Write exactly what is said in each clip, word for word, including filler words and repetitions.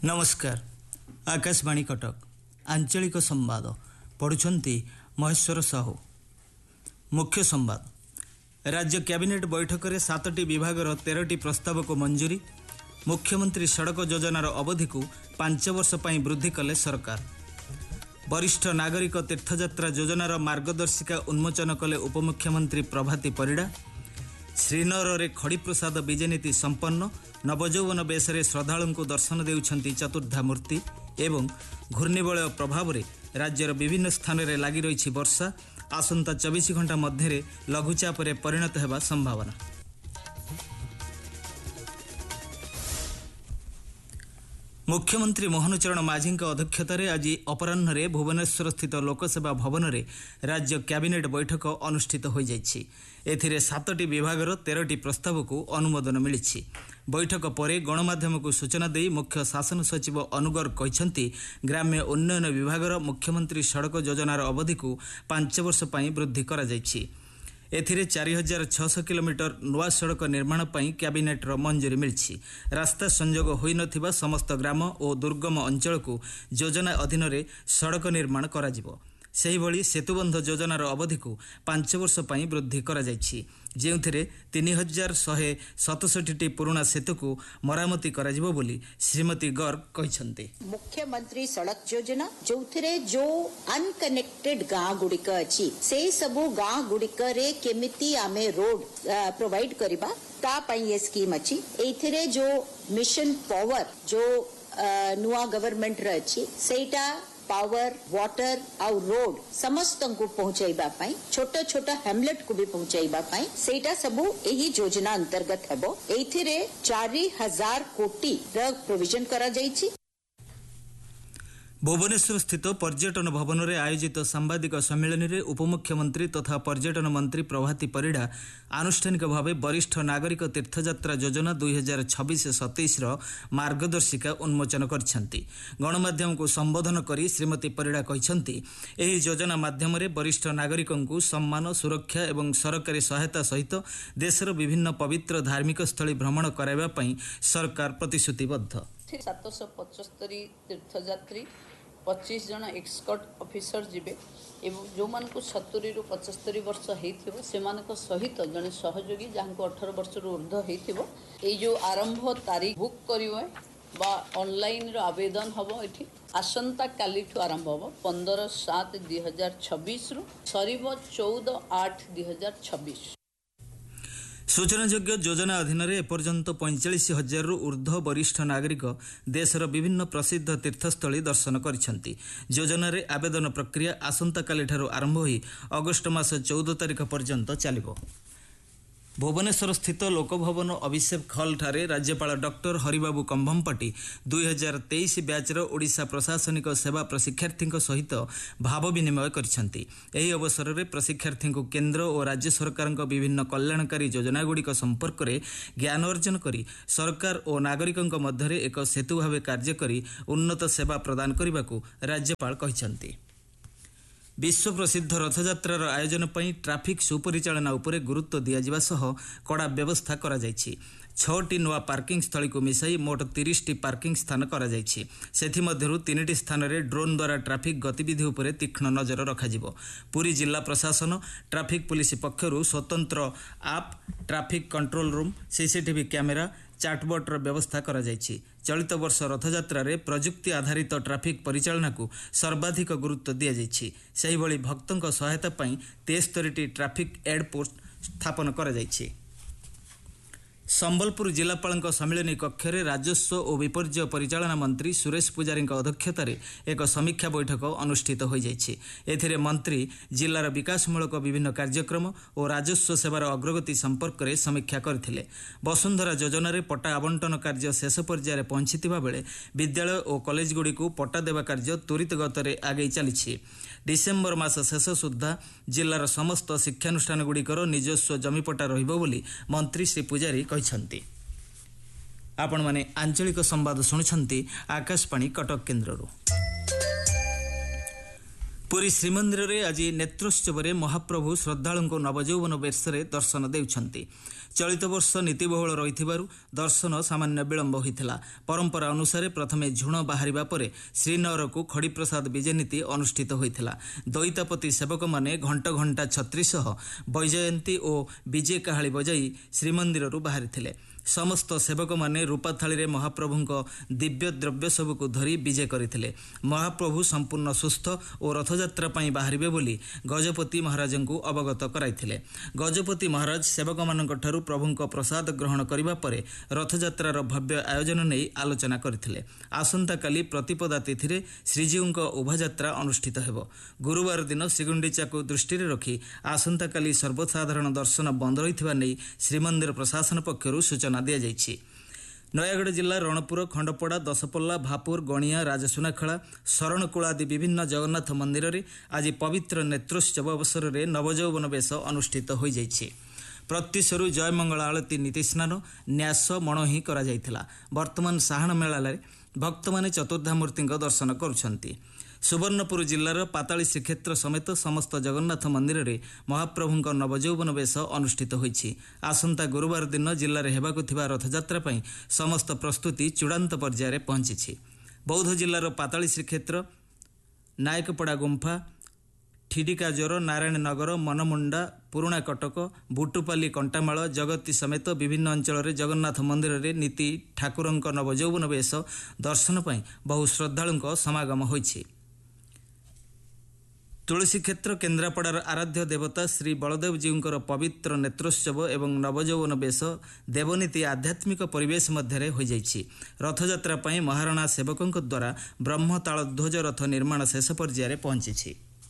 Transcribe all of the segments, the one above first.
नमस्कार। आकाशवाणी कटक आंचलिक संवाद पढ़ुछंती महेश्वर साहू। मुख्य संवाद। राज्य कैबिनेट बैठक में सातटी विभागर तेरह प्रस्ताव को मंजूरी। मुख्यमंत्री सड़क योजनार अवधि को पांच वर्ष पर वृद्धि कले सरकार। वरिष्ठ नागरिक तीर्थयात्रा योजनार मार्गदर्शिका उन्मोचन कले उपमुख्यमंत्री प्रभाती परिड़ा। श्रीनगर में खड़ी प्रसाद विजय नीति संपन्न। नवयौवन बेश श्रद्धालु को दर्शन देउछंती चतुर्धा मूर्ति। एवं घूर्णिबलय प्रभाव में राज्यर विभिन्न स्थान में लगी रही वर्षा। आसंता चौबीस घंटा मध्य लघुचाप परिणत होगा संभावना। मुख्यमंत्री मोहन चरण माझी अध्यक्षतार आज अपराह्न भुवनेश्वर स्थित लोकसेवा भवन में राज्य कैबिनेट बैठक अनुष्ठित हो जाइछि। एथिरे सातटी विभागर तेरह प्रस्ताव को अनुमोदन मिली। बैठक पर गणमाध्यम को सूचना दे मुख्य शासन सचिव अनुगर कहते ग्राम्य उन्नयन विभागर मुख्यमंत्री सड़क योजनार अवधि को पांच वर्ष पर वृद्धि करा जाइछि। एथिरे चार हजार छःश किलोमीटर नुआ सड़क निर्माण पर कैबिनेटर मंजूरी मिली। रास्ता संजोग होई नथिबा समस्त ग्राम और दुर्गम अंचल को योजना अधीन में सड़क निर्माण करा जिवो। सेहिभଳି सेतुबंध योजनार अवधि को पांच वर्ष पर वृद्धि करा जाइछि, जेउथिरे तीन हजार शहे सतसठी पुराना सेतु को मरामती करा जिवो बोली श्रीमती गर्ग कहछन्ते। मुख्यमंत्री सड़क योजना जोथिरे जो अनकनेक्टेड गाँ गुड़िक अछि से सबु गाँ गुड़िक रे केमिति आमे रोड प्रोवाइड करिबा ता पई ये स्कीम अछि। एथिरे जो मिशन पावर जो नुआ गवर्नमेंट रे अछि सेटा पावर वाटर आउ रोड समस्त को पहुंचाइबा पाई छोटा छोटा हेमलेट को भी पहुंचाइबा पाई सेटा सबु एही योजना अंतर्गत हेबो। एथिरे चार हजार कोटी र प्रोविजन करा जाइछि। भुवनेश्वर स्थित पर्यटन भवन में आयोजित सांबादिक सम्मेलन में उपमुख्यमंत्री तथा पर्यटन मंत्री प्रभाती परिड़ा आनुष्ठानिक भाव वरिष्ठ नागरिक तीर्थयात्रा योजना दुई हजार छब्बीस सतैश मार्गदर्शिका उन्मोचन करछंती। गणमाध्यम को संबोधन करी श्रीमती परिड़ा कहछंती एही योजना माध्यम वरिष्ठ नागरिकों को सम्मान सुरक्षा एवं सरकारी सहायता सहित देशर विभिन्न पवित्र धार्मिक स्थली भ्रमण कराइबा पई सरकार प्रतिश्रुतिबद्ध। सात सौ पचस्तरी तीर्थयात्री पच्चीस जन एक्सपर्ट ऑफिसर जीवे एवं जो मान को सत्तरी रु पचस्तरी वर्ष होइथिबो सेमानक सहित जने सहयोगी जहां को अठारह वर्ष रु ऊर्ध्व होइथिबो ए जो आरंभ तारीख बुक करिवे बा ऑनलाइन रो आवेदन हबो। एठी आसंता काली ठु आरंभ हबो पंद्रह सात दो हज़ार छब्बीस रु सरीबो चौदह आठ दो हज़ार छब्बीस। सूचनायोग्य योजना अधीन में एपर्यंत पैंचाश हजार रु ऊर्ध्व वरिष्ठ नागरिक देशर विभिन्न प्रसिद्ध तीर्थस्थली दर्शन करिसेंती। योजना रे आवेदन प्रक्रिया आसंता काली ठारू आरंभ होई अगस्ट मास चौदह तारिख पर्यंत चलिबो। भुवनेश्वर स्थित लोकभवन अभिषेक हल ठारे राज्यपाल डॉक्टर हरिबाबू कंभमपट्टी दुई हजार तेईस ब्याचर ओडिशा प्रशासनिक सेवा प्रशिक्षार्थी सहित भाव विनिमय करिसेंती। एही अवसर में प्रशिक्षार्थी को केंद्र और राज्य सरकार विभिन्न कल्याणकारी योजनागुड़िक संपर्क में ज्ञान अर्जन करी सरकार और नागरिकों मध्य एक सेतु भाव कार्य करी उन्नत सेवा प्रदान करने को राज्यपाल कहते। विश्व प्रसिद्ध रथयात्रार आयोजन पर ट्राफिक सुपरिचालना उपरे गुरुत्व दियाजिबा सह कड़ा व्यवस्था करा जायछि। छटी नुआ पार्किंग स्थली को मिसाई मोट तीस टी पार्किंग स्थान करा जायछि। सेथिमध्यरु तीनटी स्थान में ड्रोन द्वारा ट्राफिक गतिविधि उपरे तीक्ष्ण नजर रखाजिबो। पुरी जिला प्रशासन ट्राफिक पुलिस पक्षरु स्वतंत्र आप traffic control room CCTV camera चाटबोर्डर व्यवस्था करा जायछि। चलित वर्ष रथयात्रा रे प्रजुक्ति आधारित ट्राफिक परिचालना को सर्वाधिक गुरुत्व दिया जायछि। सेहि भली भक्तों सहायता पई तेस्तरी टी ट्राफिक एड पोस्ट स्थापन करा जायछि। संबलपुर जिलापाल सम्मिलनी कक्ष में राजस्व और विपर्यय परिचालना मंत्री सुरेश पुजारी अध्यक्षतार एक समीक्षा बैठक अनुष्ठित हो जाइछि। एथिरे मंत्री जिलार विकासमूलक विभिन्न कार्यक्रम और राजस्व सेवार अग्रगति संपर्क में समीक्षा करथिले। वसुंधरा योजना रे पट्टा आवंटन कार्य शेष पर्यायर पहुंचीथिबा बेले विद्यालय और कॉलेज गुड़ी को पट्टा देवा कार्य त्वरित गतरे आगे चली। डिसेम्बर मास शेष सुधा जिलार समस्त शिक्षानुष्ठान गुड़िकर निजस्व जमीपट्टा रहिबो बोली मंत्री श्री पुजारी कहछन्ती। आपण माने आंचलिक संवाद शुणुछन्ती आकाशवाणी कटक केन्द्ररू। ପୁରୀ ଶ୍ରୀମନ୍ଦିରରେ ଆଜି ନେତ୍ରୋତ୍ସବରେ ମହାପ୍ରଭୁ ଶ୍ରଦ୍ଧାଳୁଙ୍କୁ ନବଯୌବନ ବେଶରେ ଦର୍ଶନ ଦେଉଛନ୍ତି। ଚଳିତ ବର୍ଷ ନୀତିବହୁଳ ରହିଥିବାରୁ ଦର୍ଶନ ସାମାନ୍ୟ ବିଳମ୍ବ ହୋଇଥିଲା। ପରମ୍ପରା ଅନୁସାରେ ପ୍ରଥମେ ଝୁଣ ବାହାରିବା ପରେ ଶ୍ରୀନଅରକୁ ଖଡ଼ିପ୍ରସାଦ ବିଜେ ନୀତି ଅନୁଷ୍ଠିତ ହୋଇଥିଲା। ଦଇତାପତି ସେବକମାନେ ଘଣ୍ଟ ଘଣ୍ଟା ଛତ୍ରୀ ସହ ବୈଜୟନ୍ତୀ ଓ ବିଜେ କାହାଳି ବଜାଇ ଶ୍ରୀମନ୍ଦିରରୁ ବାହାରିଥିଲେ। ସମସ୍ତ ସେବକମାନେ ରୂପା ଥାଳିରେ ମହାପ୍ରଭୁଙ୍କ ଦିବ୍ୟ ଦ୍ରବ୍ୟ ସବୁକୁ ଧରି ବିଜେ କରିଥିଲେ। ମହାପ୍ରଭୁ ସମ୍ପୂର୍ଣ୍ଣ ସୁସ୍ଥ ଓ ରଥଯାତ୍ରା ପାଇଁ ବାହାରିବେ ବୋଲି ଗଜପତି ମହାରାଜଙ୍କୁ ଅବଗତ କରାଇଥିଲେ। ଗଜପତି ମହାରାଜ ସେବକମାନଙ୍କଠାରୁ ପ୍ରଭୁଙ୍କ ପ୍ରସାଦ ଗ୍ରହଣ କରିବା ପରେ ରଥଯାତ୍ରାର ଭବ୍ୟ ଆୟୋଜନ ନେଇ ଆଲୋଚନା କରିଥିଲେ। ଆସନ୍ତାକାଲି ପ୍ରତିପଦା ତିଥିରେ ଶ୍ରୀଜୀଉଙ୍କ ଉଭାଯାତ୍ରା ଅନୁଷ୍ଠିତ ହେବ। ଗୁରୁବାର ଦିନ ଶ୍ରୀଗୁଣ୍ଡିଚାକୁ ଦୃଷ୍ଟିରେ ରଖି ଆସନ୍ତାକାଲି ସର୍ବସାଧାରଣ ଦର୍ଶନ ବନ୍ଦ ରହିଥିବା ନେଇ ଶ୍ରୀମନ୍ଦିର ପ୍ରଶାସନ ପକ୍ଷରୁ ସୂଚନା ଦିଆଯାଇଛି। ନୟାଗଡ଼ ଜିଲ୍ଲା ରଣପୁର, ଖଣ୍ଡପଡ଼ା, ଦଶପଲ୍ଲା, ଭାପୁର, ଗଣିଆ, ରାଜସୁନାଖଳା, ଶରଣକୂଳ ଆଦି ବିଭିନ୍ନ ଜଗନ୍ନାଥ ମନ୍ଦିରରେ ଆଜି ପବିତ୍ର ନେତ୍ରୋତ୍ସବ ଅବସରରେ ନବଯୌବନ ବେଶ ଅନୁଷ୍ଠିତ ହୋଇଯାଇଛି। ପ୍ରତ୍ୟୁଷରୁ ଜୟମଙ୍ଗଳ ଆଳତୀ ନୀତିସ୍ନାନ, ନ୍ୟାସ, ମଣୋହି କରାଯାଇଥିଲା। ବର୍ତ୍ତମାନ ସାହାଣ ମେଳାରେ ଭକ୍ତମାନେ ଚତୁର୍ଦ୍ଧାମୂର୍ତ୍ତିଙ୍କ ଦର୍ଶନ କରୁଛନ୍ତି। ସୁବର୍ଣ୍ଣପୁର ଜିଲ୍ଲାର ପାତାଳି ଶ୍ରୀକ୍ଷେତ୍ର ସମେତ ସମସ୍ତ ଜଗନ୍ନାଥ ମନ୍ଦିରରେ ମହାପ୍ରଭୁଙ୍କ ନବଯୌବନ ବେଶ ଅନୁଷ୍ଠିତ ହୋଇଛି। ଆସନ୍ତା ଗୁରୁବାର ଦିନ ଜିଲ୍ଲାରେ ହେବାକୁ ଥିବା ରଥଯାତ୍ରା ପାଇଁ ସମସ୍ତ ପ୍ରସ୍ତୁତି ଚୂଡ଼ାନ୍ତ ପର୍ଯ୍ୟାୟରେ ପହଞ୍ଚିଛି। ବୌଦ୍ଧ ଜିଲ୍ଲାର ପାତାଳି ଶ୍ରୀକ୍ଷେତ୍ର, ନାୟକପଡ଼ା ଗୁମ୍ଫା, ଠିଡିକାଜୋର, ନାରାୟଣନଗର, ମନମୁଣ୍ଡା, ପୁରୁଣା କଟକ, ବୁଟୁପାଲି, କଣ୍ଟାମାଳ, ଜଗତୀ ସମେତ ବିଭିନ୍ନ ଅଞ୍ଚଳରେ ଜଗନ୍ନାଥ ମନ୍ଦିରରେ ନୀତି ଠାକୁରଙ୍କ ନବଯୌବନ ବେଶ ଦର୍ଶନ ପାଇଁ ବହୁ ଶ୍ରଦ୍ଧାଳୁଙ୍କ ସମାଗମ ହୋଇଛି। ତୁଳସୀ କ୍ଷେତ୍ର, କେନ୍ଦ୍ରାପଡ଼ାର ଆରାଧ୍ୟ ଦେବତା ଶ୍ରୀ ବଳଦେବଜୀଉଙ୍କର ପବିତ୍ର ନେତ୍ରୋତ୍ସବ ଏବଂ ନବଯୌବନ ବେଶ ଦେବନୀତି ଆଧ୍ୟାତ୍ମିକ ପରିବେଶ ମଧ୍ୟରେ ହୋଇଯାଇଛି। ରଥଯାତ୍ରା ପାଇଁ ମହାରଣା ସେବକଙ୍କ ଦ୍ୱାରା ବ୍ରହ୍ମତାଳଧ୍ୱଜ ରଥ ନିର୍ମାଣ ଶେଷ ପର୍ଯ୍ୟାୟରେ ପହଞ୍ଚିଛି।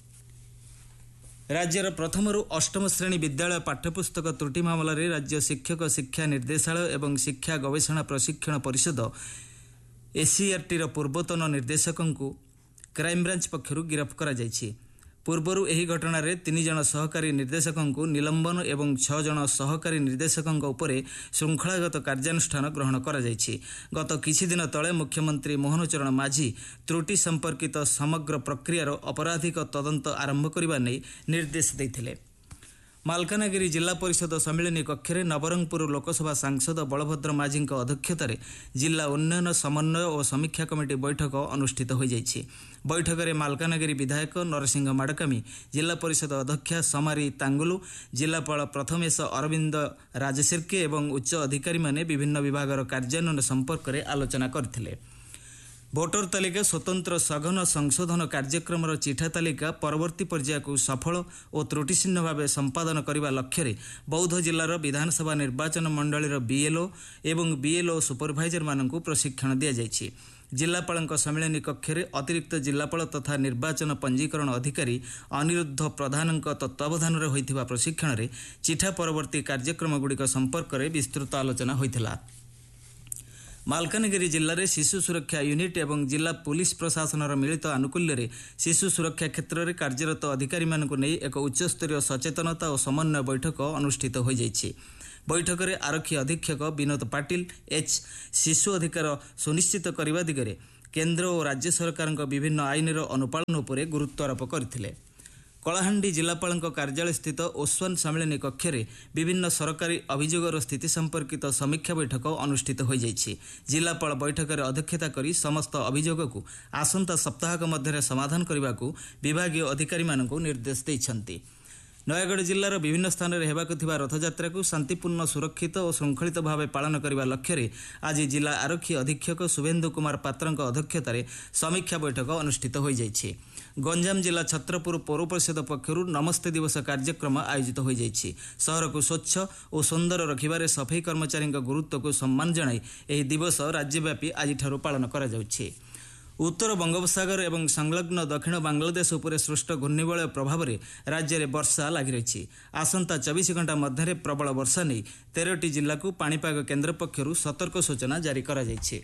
ରାଜ୍ୟର ପ୍ରଥମରୁ ଅଷ୍ଟମ ଶ୍ରେଣୀ ବିଦ୍ୟାଳୟ ପାଠ୍ୟପୁସ୍ତକ ତ୍ରୁଟି ମାମଲାରେ ରାଜ୍ୟ ଶିକ୍ଷକ ଶିକ୍ଷା ନିର୍ଦ୍ଦେଶାଳୟ ଏବଂ ଶିକ୍ଷା ଗବେଷଣା ପ୍ରଶିକ୍ଷଣ ପରିଷଦ ଏସିଆର୍ଟିର ପୂର୍ବତନ ନିର୍ଦ୍ଦେଶକଙ୍କୁ କ୍ରାଇମବ୍ରାଞ୍ଚ ପକ୍ଷରୁ ଗିରଫ କରାଯାଇଛି। ପୂର୍ବରୁ ଏହି ଘଟଣାରେ ତିନି ଜଣ ସହକାରୀ ନିର୍ଦ୍ଦେଶକଙ୍କୁ ନିଲମ୍ବନ ଏବଂ ଛଅ ଜଣ ସହକାରୀ ନିର୍ଦ୍ଦେଶକଙ୍କ ଉପରେ ଶୃଙ୍ଖଳାଗତ କାର୍ଯ୍ୟାନୁଷ୍ଠାନ ଗ୍ରହଣ କରାଯାଇଛି। ଗତ କିଛିଦିନ ତଳେ ମୁଖ୍ୟମନ୍ତ୍ରୀ ମୋହନ ଚରଣ ମାଝୀ ତ୍ରୁଟି ସମ୍ପର୍କିତ ସମଗ୍ର ପ୍ରକ୍ରିୟାର ଅପରାଧିକ ତଦନ୍ତ ଆରମ୍ଭ କରିବା ନେଇ ନିର୍ଦ୍ଦେଶ ଦେଇଥିଲେ। ମାଲକାନଗିରି ଜିଲ୍ଲା ପରିଷଦ ସମ୍ମିଳନୀ କକ୍ଷରେ ନବରଙ୍ଗପୁର ଲୋକସଭା ସାଂସଦ ବଳଭଦ୍ର ମାଝୀଙ୍କ ଅଧ୍ୟକ୍ଷତାରେ ଜିଲ୍ଲା ଉନ୍ନୟନ ସମନ୍ୱୟ ଓ ସମୀକ୍ଷା କମିଟି ବୈଠକ ଅନୁଷ୍ଠିତ ହୋଇଯାଇଛି। ବୈଠକରେ ମାଲକାନଗିରି ବିଧାୟକ ନରସିଂହ ମାଡକାମୀ, ଜିଲ୍ଲା ପରିଷଦ ଅଧ୍ୟକ୍ଷା ସମାରୀ ତାଙ୍ଗୁଲୁ, ଜିଲ୍ଲାପାଳ ପ୍ରଥମେଶ ଅରବିନ୍ଦ ରାଜଶିର୍କେ ଏବଂ ଉଚ୍ଚ ଅଧିକାରୀମାନେ ବିଭିନ୍ନ ବିଭାଗର କାର୍ଯ୍ୟାନ୍ୱୟନ ସମ୍ପର୍କରେ ଆଲୋଚନା କରିଥିଲେ। ଭୋଟର ତାଲିକା ସ୍ୱତନ୍ତ୍ର ସଘନ ସଂଶୋଧନ କାର୍ଯ୍ୟକ୍ରମର ଚିଠା ତାଲିକା ପରବର୍ତ୍ତୀ ପର୍ଯ୍ୟାୟକୁ ସଫଳ ଓ ତ୍ରୁଟିଶୂନ୍ୟ ଭାବେ ସମ୍ପାଦନ କରିବା ଲକ୍ଷ୍ୟରେ ବୌଦ୍ଧ ଜିଲ୍ଲାର ବିଧାନସଭା ନିର୍ବାଚନ ମଣ୍ଡଳୀର ବିଏଲ୍ଓ ଏବଂ ବିଏଲ୍ଓ ସୁପରଭାଇଜରମାନଙ୍କୁ ପ୍ରଶିକ୍ଷଣ ଦିଆଯାଇଛି। ଜିଲ୍ଲାପାଳଙ୍କ ସମ୍ମିଳନୀ କକ୍ଷରେ ଅତିରିକ୍ତ ଜିଲ୍ଲାପାଳ ତଥା ନିର୍ବାଚନ ପଞ୍ଜୀକରଣ ଅଧିକାରୀ ଅନିରୁଦ୍ଧ ପ୍ରଧାନଙ୍କ ତତ୍ତ୍ୱାବଧାନରେ ହୋଇଥିବା ପ୍ରଶିକ୍ଷଣରେ ଚିଠା ପରବର୍ତ୍ତୀ କାର୍ଯ୍ୟକ୍ରମଗୁଡ଼ିକ ସମ୍ପର୍କରେ ବିସ୍ତୃତ ଆଲୋଚନା ହୋଇଥିଲା। ମାଲକାନଗିରି ଜିଲ୍ଲାରେ ଶିଶୁ ସୁରକ୍ଷା ୟୁନିଟ୍ ଏବଂ ଜିଲ୍ଲା ପୁଲିସ ପ୍ରଶାସନର ମିଳିତ ଆନୁକୂଲ୍ୟରେ ଶିଶୁ ସୁରକ୍ଷା କ୍ଷେତ୍ରରେ କାର୍ଯ୍ୟରତ ଅଧିକାରୀମାନଙ୍କୁ ନେଇ ଏକ ଉଚ୍ଚସ୍ତରୀୟ ସଚେତନତା ଓ ସମନ୍ୱୟ ବୈଠକ ଅନୁଷ୍ଠିତ ହୋଇଯାଇଛି। ବୈଠକରେ ଆରକ୍ଷୀ ଅଧୀକ୍ଷକ ବିନୋଦ ପାଟିଲ ଏଚ୍ ଶିଶୁ ଅଧିକାର ସୁନିଶ୍ଚିତ କରିବା ଦିଗରେ କେନ୍ଦ୍ର ଓ ରାଜ୍ୟ ସରକାରଙ୍କ ବିଭିନ୍ନ ଆଇନର ଅନୁପାଳନ ଉପରେ ଗୁରୁତ୍ୱାରୋପ କରିଥିଲେ। କଳାହାଣ୍ଡି ଜିଲ୍ଲାପାଳଙ୍କ କାର୍ଯ୍ୟାଳୟସ୍ଥିତ ଓସ୍ୱାନ ସମ୍ମିଳନୀ କକ୍ଷରେ ବିଭିନ୍ନ ସରକାରୀ ଅଭିଯୋଗର ସ୍ଥିତି ସମ୍ପର୍କିତ ସମୀକ୍ଷା ବୈଠକ ଅନୁଷ୍ଠିତ ହୋଇଯାଇଛି। ଜିଲ୍ଲାପାଳ ବୈଠକରେ ଅଧ୍ୟକ୍ଷତା କରି ସମସ୍ତ ଅଭିଯୋଗକୁ ଆସନ୍ତା ସପ୍ତାହକ ମଧ୍ୟରେ ସମାଧାନ କରିବାକୁ ବିଭାଗୀୟ ଅଧିକାରୀମାନଙ୍କୁ ନିର୍ଦ୍ଦେଶ ଦେଇଛନ୍ତି। ନୟାଗଡ଼ ଜିଲ୍ଲାର ବିଭିନ୍ନ ସ୍ଥାନରେ ହେବାକୁ ଥିବା ରଥଯାତ୍ରାକୁ ଶାନ୍ତିପୂର୍ଣ୍ଣ, ସୁରକ୍ଷିତ ଓ ଶୃଙ୍ଖଳିତ ଭାବେ ପାଳନ କରିବା ଲକ୍ଷ୍ୟରେ ଆଜି ଜିଲ୍ଲା ଆରକ୍ଷୀ ଅଧୀକ୍ଷକ ଶୁଭେନ୍ଦୁ କୁମାର ପାତ୍ରଙ୍କ ଅଧ୍ୟକ୍ଷତାରେ ସମୀକ୍ଷା ବୈଠକ ଅନୁଷ୍ଠିତ ହୋଇଯାଇଛି। ଗଞ୍ଜାମ ଜିଲ୍ଲା ଛତ୍ରପୁର ପୌର ପରିଷଦ ପକ୍ଷରୁ ନମସ୍ତେ ଦିବସ କାର୍ଯ୍ୟକ୍ରମ ଆୟୋଜିତ ହୋଇଯାଇଛି। ସହରକୁ ସ୍ୱଚ୍ଛ ଓ ସୁନ୍ଦର ରଖିବାରେ ସଫେଇ କର୍ମଚାରୀଙ୍କ ଗୁରୁତ୍ୱକୁ ସମ୍ମାନ ଜଣାଇ ଏହି ଦିବସ ରାଜ୍ୟବ୍ୟାପୀ ଆଜିଠାରୁ ପାଳନ କରାଯାଉଛି। ଉତ୍ତର ବଙ୍ଗୋପସାଗର ଏବଂ ସଂଲଗ୍ନ ଦକ୍ଷିଣ ବାଂଲାଦେଶ ଉପରେ ସୃଷ୍ଟ ଘୂର୍ଣ୍ଣିବଳୟ ପ୍ରଭାବରେ ରାଜ୍ୟରେ ବର୍ଷା ଲାଗି ରହିଛି। ଆସନ୍ତା ଚବିଶ ଘଣ୍ଟା ମଧ୍ୟରେ ପ୍ରବଳ ବର୍ଷା ନେଇ ତେରଟି ଜିଲ୍ଲାକୁ ପାଣିପାଗ କେନ୍ଦ୍ର ପକ୍ଷରୁ ସତର୍କ ସୂଚନା ଜାରି କରାଯାଇଛି।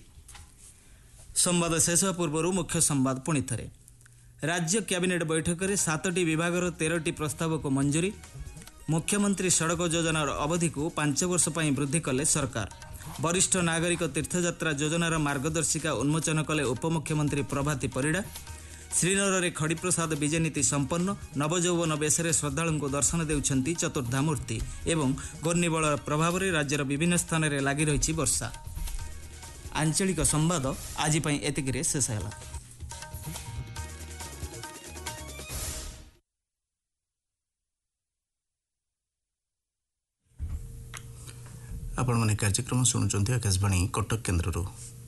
ସମ୍ବାଦ ଶେଷ ପୂର୍ବରୁ ମୁଖ୍ୟ ସମ୍ବାଦ ପୁଣି ଥରେ। ରାଜ୍ୟ କ୍ୟାବିନେଟ୍ ବୈଠକରେ ସାତଟି ବିଭାଗର ତେରଟି ପ୍ରସ୍ତାବକୁ ମଞ୍ଜୁରୀ। ମୁଖ୍ୟମନ୍ତ୍ରୀ ସଡ଼କ ଯୋଜନାର ଅବଧିକୁ ପାଞ୍ଚ ବର୍ଷ ପାଇଁ ବୃଦ୍ଧି କଲେ ସରକାର। ବରିଷ୍ଠ ନାଗରିକ ତୀର୍ଥଯାତ୍ରା ଯୋଜନାର ମାର୍ଗଦର୍ଶିକା ଉନ୍ମୋଚନ କଲେ ଉପମୁଖ୍ୟମନ୍ତ୍ରୀ ପ୍ରଭାତୀ ପରିଡ଼ା। ଶ୍ରୀନଗରରେ ଖଡ଼ିପ୍ରସାଦ ବିଜେ ନୀତି ସମ୍ପନ୍ନ। ନବଯୌବନ ବେଶରେ ଶ୍ରଦ୍ଧାଳୁଙ୍କୁ ଦର୍ଶନ ଦେଉଛନ୍ତି ଚତୁର୍ଦ୍ଧାମୂର୍ତ୍ତି ଏବଂ ଘୂର୍ଣ୍ଣିବଳୟ ପ୍ରଭାବରେ ରାଜ୍ୟର ବିଭିନ୍ନ ସ୍ଥାନରେ ଲାଗି ରହିଛି ବର୍ଷା। ଆଞ୍ଚଳିକ ସମ୍ବାଦ ଆଜି ପାଇଁ ଏତିକିରେ ଶେଷ ହେଲା। ଆପଣମାନେ କାର୍ଯ୍ୟକ୍ରମ ଶୁଣୁଛନ୍ତି ଆକାଶବାଣୀ କଟକ କେନ୍ଦ୍ରରୁ।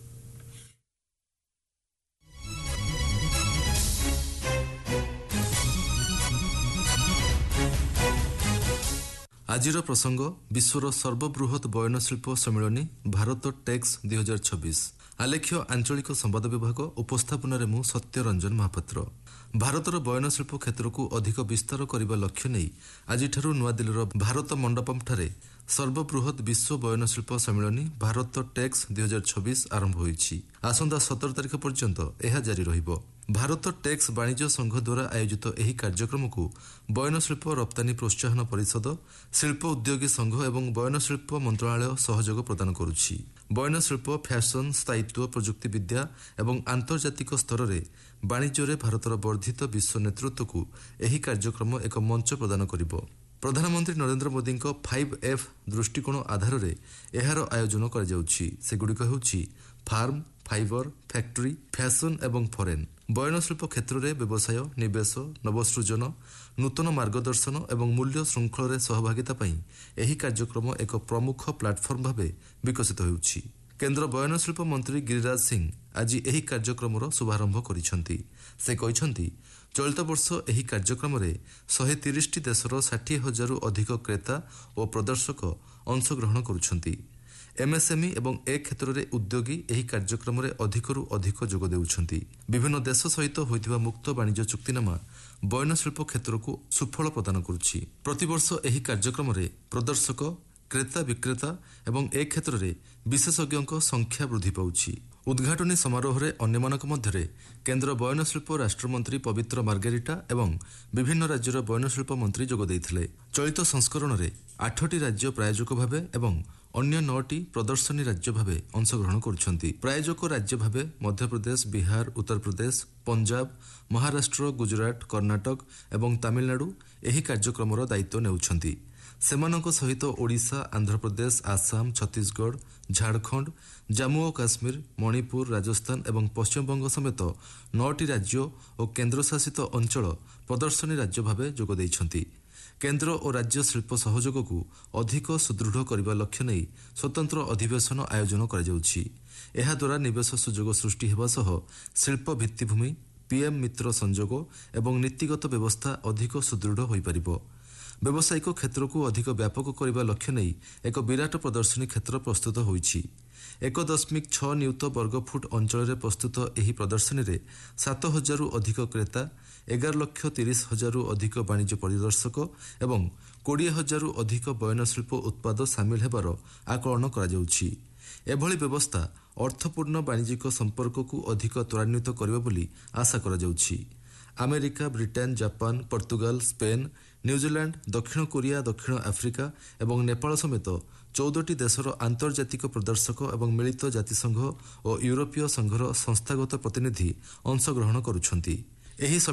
ଆଜିର ପ୍ରସଙ୍ଗ ବିଶ୍ୱର ସର୍ବବୃହତ୍ ବୟନଶିଳ୍ପ ସମ୍ମିଳନୀ ଭାରତ ଟେକ୍ସ ଦୁଇ ହଜାର ଛବିଶ। ଆଲେଖ୍ୟ ଆଞ୍ଚଳିକ ସମ୍ବାଦ ବିଭାଗ, ଉପସ୍ଥାପନାରେ ମୁଁ ସତ୍ୟରଞ୍ଜନ ମହାପାତ୍ର। ଭାରତର ବୟନଶିଳ୍ପ କ୍ଷେତ୍ରକୁ ଅଧିକ ବିସ୍ତାର କରିବା ଲକ୍ଷ୍ୟ ନେଇ ଆଜିଠାରୁ ନୂଆଦିଲ୍ଲୀର ଭାରତ ମଣ୍ଡପମ୍ଠାରେ ସର୍ବବୃହତ୍ ବିଶ୍ୱ ବୟନଶିଳ୍ପ ସମ୍ମିଳନୀ ଭାରତ ଟେକ୍ସ ଦୁଇ ହଜାର ଛବିଶ ଆରମ୍ଭ ହୋଇଛି। ଆସନ୍ତା ସତର ତାରିଖ ପର୍ଯ୍ୟନ୍ତ ଏହା ଜାରି ରହିବ। ଭାରତ ଟେକ୍ସ ବାଣିଜ୍ୟ ସଂଘ ଦ୍ୱାରା ଆୟୋଜିତ ଏହି କାର୍ଯ୍ୟକ୍ରମକୁ ବୟନଶିଳ୍ପ ରପ୍ତାନୀ ପ୍ରୋତ୍ସାହନ ପରିଷଦ, ଶିଳ୍ପ ଉଦ୍ୟୋଗୀ ସଂଘ ଏବଂ ବୟନଶିଳ୍ପ ମନ୍ତ୍ରଣାଳୟ ସହଯୋଗ ପ୍ରଦାନ କରୁଛି। ବୟନଶିଳ୍ପ, ଫ୍ୟାସନ, ସ୍ଥାୟିତ୍ୱ, ପ୍ରଯୁକ୍ତିବିଦ୍ୟା ଏବଂ ଆନ୍ତର୍ଜାତିକ ସ୍ତରରେ ବାଣିଜ୍ୟରେ ଭାରତର ବର୍ଦ୍ଧିତ ବିଶ୍ୱ ନେତୃତ୍ୱକୁ ଏହି କାର୍ଯ୍ୟକ୍ରମ ଏକ ମଞ୍ଚ ପ୍ରଦାନ କରିବ। ପ୍ରଧାନମନ୍ତ୍ରୀ ନରେନ୍ଦ୍ର ମୋଦିଙ୍କ ଫାଇଭ୍ ଏଫ୍ ଦୃଷ୍ଟିକୋଣ ଆଧାରରେ ଏହାର ଆୟୋଜନ କରାଯାଉଛି। ସେଗୁଡ଼ିକ ହେଉଛି ଫାର୍ମ, ଫାଇବର, ଫ୍ୟାକ୍ଟରି, ଫ୍ୟାସନ ଏବଂ ଫରେନ୍। ବୟନଶିଳ୍ପ କ୍ଷେତ୍ରରେ ବ୍ୟବସାୟ, ନିବେଶ, ନବସୃଜନ, ନୂତନ ମାର୍ଗଦର୍ଶନ ଏବଂ ମୂଲ୍ୟ ଶୃଙ୍ଖଳରେ ସହଭାଗିତା ପାଇଁ ଏହି କାର୍ଯ୍ୟକ୍ରମ ଏକ ପ୍ରମୁଖ ପ୍ଲାଟଫର୍ମ ଭାବେ ବିକଶିତ ହେଉଛି। କେନ୍ଦ୍ର ବୟନଶିଳ୍ପ ମନ୍ତ୍ରୀ ଗିରିରାଜ ସିଂ ଆଜି ଏହି କାର୍ଯ୍ୟକ୍ରମର ଶୁଭାରମ୍ଭ କରିଛନ୍ତି। ସେ କହିଛନ୍ତି, ଚଳିତ ବର୍ଷ ଏହି କାର୍ଯ୍ୟକ୍ରମରେ ଶହେ ତିରିଶଟି ଦେଶର ଷାଠିଏ ହଜାରରୁ ଅଧିକ କ୍ରେତା ଓ ପ୍ରଦର୍ଶକ ଅଂଶଗ୍ରହଣ କରୁଛନ୍ତି। ଏମ୍ଏସ୍ଏମ୍ଇ ଏବଂ ଏ କ୍ଷେତ୍ରରେ ଉଦ୍ୟୋଗୀ ଏହି କାର୍ଯ୍ୟକ୍ରମରେ ଅଧିକରୁ ଅଧିକ ଯୋଗ ଦେଉଛନ୍ତି। ବିଭିନ୍ନ ଦେଶ ସହିତ ହୋଇଥିବା ମୁକ୍ତ ବାଣିଜ୍ୟ ଚୁକ୍ତିନାମା ବୟନଶିଳ୍ପ କ୍ଷେତ୍ରକୁ ସୁଫଳ ପ୍ରଦାନ କରୁଛି। ପ୍ରତିବର୍ଷ ଏହି କାର୍ଯ୍ୟକ୍ରମରେ ପ୍ରଦର୍ଶକ, କ୍ରେତା ବିକ୍ରେତା ଏବଂ ଏ କ୍ଷେତ୍ରରେ ବିଶେଷଜ୍ଞଙ୍କ ସଂଖ୍ୟା ବୃଦ୍ଧି ପାଉଛି। ଉଦ୍ଘାଟନୀ ସମାରୋହରେ ଅନ୍ୟମାନଙ୍କ ମଧ୍ୟରେ କେନ୍ଦ୍ର ବୟନଶିଳ୍ପ ରାଷ୍ଟ୍ରମନ୍ତ୍ରୀ ପବିତ୍ର ମାର୍ଗେରିଟା ଏବଂ ବିଭିନ୍ନ ରାଜ୍ୟର ବୟନଶିଳ୍ପ ମନ୍ତ୍ରୀ ଯୋଗ ଦେଇଥିଲେ। ଚଳିତ ସଂସ୍କରଣରେ ଆଠଟି ରାଜ୍ୟ ପ୍ରାୟୋଜକ ଭାବେ ଏବଂ ଅନ୍ୟ ନଅଟି ପ୍ରଦର୍ଶନୀ ରାଜ୍ୟ ଭାବେ ଅଂଶଗ୍ରହଣ କରୁଛନ୍ତି। ପ୍ରାୟୋଜକ ରାଜ୍ୟ ଭାବେ ମଧ୍ୟପ୍ରଦେଶ, ବିହାର, ଉତ୍ତରପ୍ରଦେଶ, ପଞ୍ଜାବ, ମହାରାଷ୍ଟ୍ର, ଗୁଜରାଟ, କର୍ଣ୍ଣାଟକ ଏବଂ ତାମିଲନାଡୁ ଏହି କାର୍ଯ୍ୟକ୍ରମର ଦାୟିତ୍ୱ ନେଉଛନ୍ତି। ସେମାନଙ୍କ ସହିତ ଓଡ଼ିଶା, ଆନ୍ଧ୍ରପ୍ରଦେଶ, ଆସାମ, ଛତିଶଗଡ଼, ଝାଡ଼ଖଣ୍ଡ, ଜାମ୍ମୁ ଓ କାଶ୍ମୀର, ମଣିପୁର, ରାଜସ୍ଥାନ ଏବଂ ପଶ୍ଚିମବଙ୍ଗ ସମେତ ନଅଟି ରାଜ୍ୟ ଓ କେନ୍ଦ୍ରଶାସିତ ଅଞ୍ଚଳ ପ୍ରଦର୍ଶନୀ ରାଜ୍ୟ ଭାବେ ଯୋଗ ଦେଇଛନ୍ତି। କେନ୍ଦ୍ର ଓ ରାଜ୍ୟ ଶିଳ୍ପ ସହଯୋଗକୁ ଅଧିକ ସୁଦୃଢ଼ କରିବା ଲକ୍ଷ୍ୟ ନେଇ ସ୍ୱତନ୍ତ୍ର ଅଧିବେଶନ ଆୟୋଜନ କରାଯାଉଛି। ଏହାଦ୍ୱାରା ନିବେଶ ସୁଯୋଗ ସୃଷ୍ଟି ହେବା ସହ ଶିଳ୍ପ ଭିତ୍ତିଭୂମି, ପିଏମ୍ ମିତ୍ର ସଂଯୋଗ ଏବଂ ନୀତିଗତ ବ୍ୟବସ୍ଥା ଅଧିକ ସୁଦୃଢ଼ ହୋଇପାରିବ। ବ୍ୟବସାୟିକ କ୍ଷେତ୍ରକୁ ଅଧିକ ବ୍ୟାପକ କରିବା ଲକ୍ଷ୍ୟ ନେଇ ଏକ ବିରାଟ ପ୍ରଦର୍ଶନୀ କ୍ଷେତ୍ର ପ୍ରସ୍ତୁତ ହୋଇଛି। ଏକ ଦଶମିକ ଛଅ ନିୟୁତ ବର୍ଗଫୁଟ ଅଞ୍ଚଳରେ ପ୍ରସ୍ତୁତ ଏହି ପ୍ରଦର୍ଶନୀରେ ସାତ ହଜାରରୁ ଅଧିକ କ୍ରେତା, ଏଗାର ଲକ୍ଷ ତିରିଶ ହଜାରରୁ ଅଧିକ ବାଣିଜ୍ୟ ପରିଦର୍ଶକ ଏବଂ କୋଡ଼ିଏ ହଜାରରୁ ଅଧିକ ବୟନଶିଳ୍ପ ଉତ୍ପାଦ ସାମିଲ ହେବାର ଆକଳନ କରାଯାଉଛି। ଏଭଳି ବ୍ୟବସ୍ଥା ଅର୍ଥପୂର୍ଣ୍ଣ ବାଣିଜ୍ୟିକ ସମ୍ପର୍କକୁ ଅଧିକ ତ୍ୱରାନ୍ୱିତ କରିବ ବୋଲି ଆଶା କରାଯାଉଛି। America, Britain, Japan, Portugal, Spain, New Zealand, ଦକ୍ଷିଣ କୋରିଆ, ଦକ୍ଷିଣ ଆଫ୍ରିକା ଏବଂ ନେପାଳ ସମେତ ଚଉଦଟି ଦେଶର ଆନ୍ତର୍ଜାତିକ ପ୍ରଦର୍ଶକ ଏବଂ ମିଳିତ ଜାତିସଂଘ ଓ ୟୁରୋପୀୟ ସଂଘର ସଂସ୍ଥାଗତ ପ୍ରତିନିଧି ଅଂଶଗ୍ରହଣ କରୁଛନ୍ତି। ଏହି